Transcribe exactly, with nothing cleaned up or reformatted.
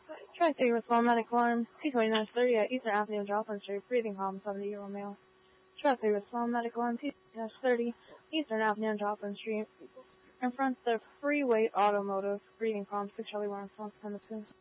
Try three with small medical alarm. T twenty-nine thirty at Eastern Avenue, Joplin Street. Breathing problem, seventy-year-old male. Try three with small medical alarm. T twenty-nine thirty Eastern Avenue, Joplin Street. In front of the Freeway Automotive. Breathing problem, six Charlie one, response time two.